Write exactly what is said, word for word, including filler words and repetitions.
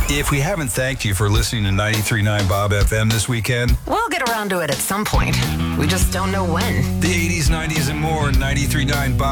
If we haven't thanked you for listening to ninety-three point nine Bob F M this weekend, We'll get around to it at some point. We just don't know when. the eighties, nineties, and more, ninety-three point nine Bob